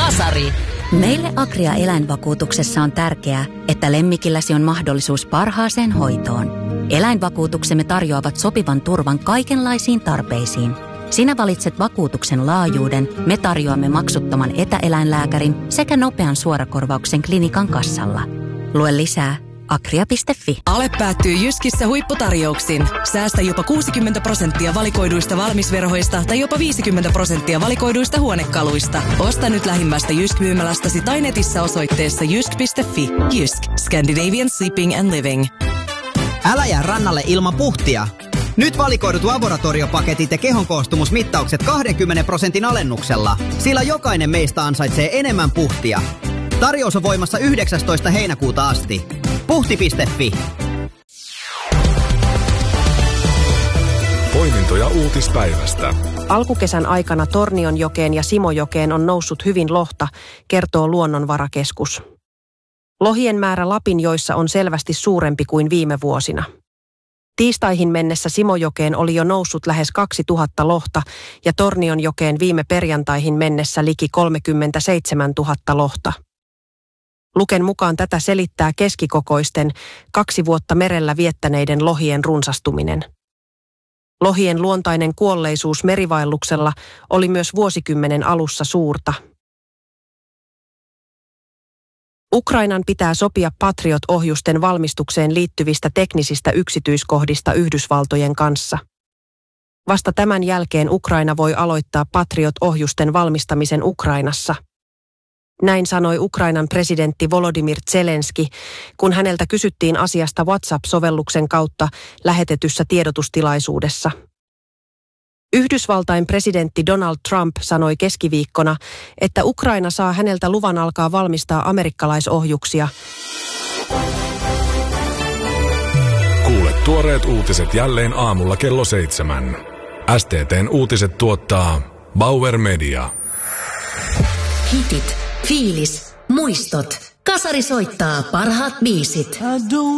Kasari. Meille Agria eläinvakuutuksessa on tärkeää, että lemmikilläsi on mahdollisuus parhaaseen hoitoon. Eläinvakuutuksemme tarjoavat sopivan turvan kaikenlaisiin tarpeisiin. Sinä valitset vakuutuksen laajuuden, me tarjoamme maksuttoman etäeläinlääkärin sekä nopean suorakorvauksen klinikan kassalla. Lue lisää agria.fi. Ale päättyy Jyskissä huipputarjouksin. Säästä jopa 60% valikoiduista valmisverhoista tai jopa 50% valikoiduista huonekaluista. Osta nyt lähimmästä Jysk-myymälästäsi tai netissä osoitteessa jysk.fi. Jysk. Scandinavian Sleeping and Living. Älä jää rannalle ilman puhtia. Nyt valikoidut laboratoriopaketit ja kehonkoostumusmittaukset 20% alennuksella, sillä jokainen meistä ansaitsee enemmän puhtia. Tarjous on voimassa 19. heinäkuuta asti. Puhti.fi. Poimintoja uutispäivästä. Alkukesän aikana Tornionjokeen ja Simojokeen on noussut hyvin lohta, kertoo Luonnonvarakeskus. Lohien määrä Lapinjoissa on selvästi suurempi kuin viime vuosina. Tiistaihin mennessä Simojokeen oli jo noussut lähes 2000 lohta ja Tornionjokeen viime perjantaihin mennessä liki 37 000 lohta. Luken mukaan tätä selittää keskikokoisten, 2 vuotta merellä viettäneiden lohien runsastuminen. Lohien luontainen kuolleisuus merivaelluksella oli myös vuosikymmenen alussa suurta. Ukrainan pitää sopia Patriot-ohjusten valmistukseen liittyvistä teknisistä yksityiskohdista Yhdysvaltojen kanssa. Vasta tämän jälkeen Ukraina voi aloittaa Patriot-ohjusten valmistamisen Ukrainassa. Näin sanoi Ukrainan presidentti Volodymyr Zelenski, kun häneltä kysyttiin asiasta WhatsApp-sovelluksen kautta lähetetyssä tiedotustilaisuudessa. Yhdysvaltain presidentti Donald Trump sanoi keskiviikkona, että Ukraina saa häneltä luvan alkaa valmistaa amerikkalaisohjuksia. Kuule tuoreet uutiset jälleen aamulla kello 7. STT:n uutiset tuottaa Bauer Media. Hitit, fiilis, muistot. Kasari soittaa parhaat biisit.